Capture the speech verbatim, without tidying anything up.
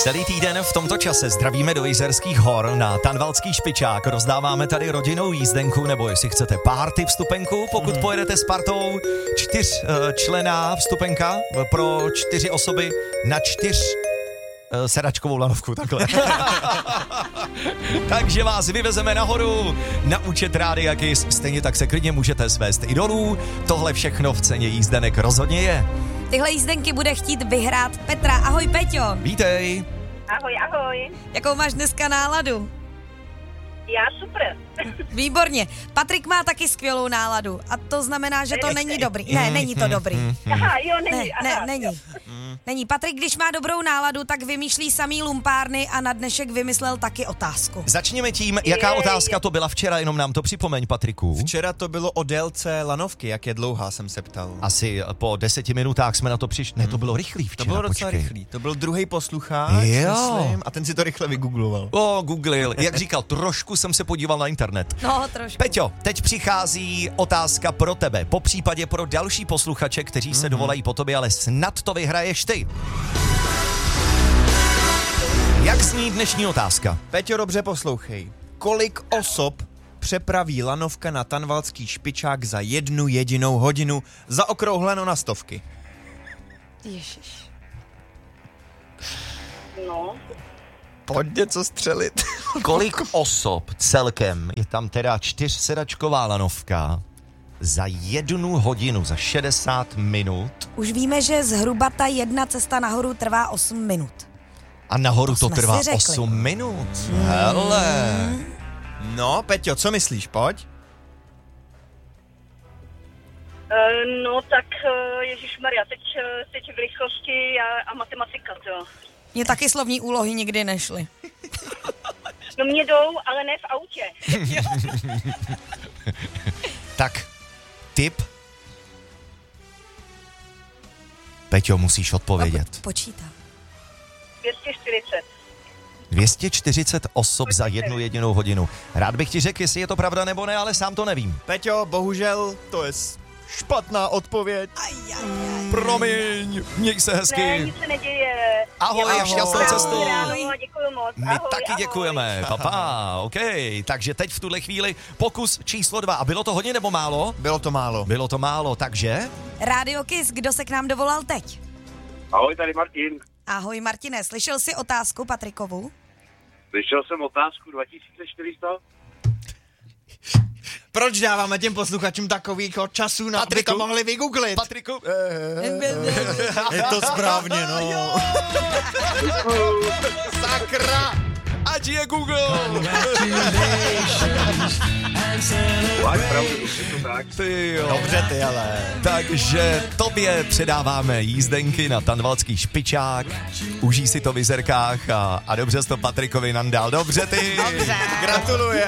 Celý týden v tomto čase zdravíme do Jizerských hor na Tanvaldský špičák. Rozdáváme tady rodinnou jízdenku, nebo jestli chcete party vstupenku, pokud mm. pojedete s partou, čtyřčlenná vstupenka pro čtyři osoby na čtyř uh, sedačkovou lanovku, takhle. Takže vás vyvezeme nahoru na účet Rádia Kiss. Stejně tak se klidně můžete svést i dolů. Tohle všechno v ceně jízdenek rozhodně je. Tyhle jízdenky bude chtít vyhrát Petra. Ahoj, Peťo. Vítej. Ahoj, ahoj. Jakou máš dneska náladu? Já super. Výborně. Patrik má taky skvělou náladu a to znamená, že to není dobrý. Ne, není to dobrý. Aha, jo, není. Ne, aha, ne, není. Jo. Není. Patrik, když má dobrou náladu, tak vymýšlí samý lumpárny a na dnešek vymyslel taky otázku. Začněme tím, jaká Je, otázka je. to byla včera, jenom nám to připomeň, Patriku. Včera to bylo o délce lanovky, jak je dlouhá, jsem se ptal. Asi po deseti minutách jsme na to přišli. Ne, to bylo rychlý včera, To bylo docela počkej. rychlý. To byl druhý posluchač, Jo. myslím, a ten si to rychle vygoogloval. O, googlil. Jak říkal, trošku jsem se podíval na internet. No, trošku. Peťo, teď přichází otázka pro tebe, po případě pro další posluchače, kteří se dovolají po tobě, ale snad to vyhraješ ty. Jak zní dnešní otázka? Peťo, dobře poslouchej. Kolik osob přepraví lanovka na Tanvaldský špičák za jednu jedinou hodinu, zaokrouhleno na stovky? Ježiš. No, Pojď něco střelit. Kolik osob celkem, je tam teda čtyřsedačková lanovka, za jednu hodinu, za šedesát minut Už víme, že zhruba ta jedna cesta nahoru trvá osm minut. a nahoru To to jsme trvá si řekli. osm minut. Hele. No, Peťo, co myslíš, pojď? uh, no tak uh, ježišmarja, teď, uh, teď v rychlosti a, a matematika, to. Mně taky slovní úlohy nikdy nešly. No mě jdou, ale ne v autě. Tak, tip. Peťo, musíš odpovědět. Počítám. dvě stě čtyřicet. dvě stě čtyřicet osob za jednu jedinou hodinu. Rád bych ti řekl, jestli je to pravda nebo ne, ale sám to nevím. Peťo, bohužel, to je špatná odpověď. Aj, aj, aj. Promiň, měj se hezky. Ne, nic se neděje. Ahoj, Já šťastnou vám cestu. ráno a děkuju moc. My ahoj, taky ahoj. děkujeme, papa, OK. Takže teď v tuhle chvíli pokus číslo dva. A bylo to hodně nebo málo? Bylo to málo. Bylo to málo, takže... Rádio Kiss, kdo se k nám dovolal teď? Ahoj, tady Martin. Ahoj, Martine, slyšel jsi otázku Patrikovu? Slyšel jsem otázku dva tisíce čtyři sta? Proč dáváme těm posluchačům takový času, na aby Patriku? to mohli vygooglit? Patriku... Je to správně, no. Sakra! Ať je Google! Máš pravdu, je to tak. Ty jo. Dobře ty, ale. Takže tobě předáváme jízdenky na Tanvaldský špičák. Užij si to v Jizerkách a, a dobře jsi to Patrikovi nandal. Dobře ty! Gratuluji.